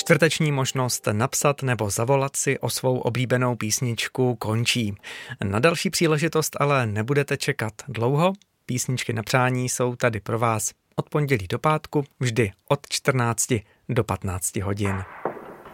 Čtvrteční možnost napsat nebo zavolat si o svou oblíbenou písničku končí. Na další příležitost ale nebudete čekat dlouho. Písničky na přání jsou tady pro vás od pondělí do pátku, vždy od 14 do 15 hodin.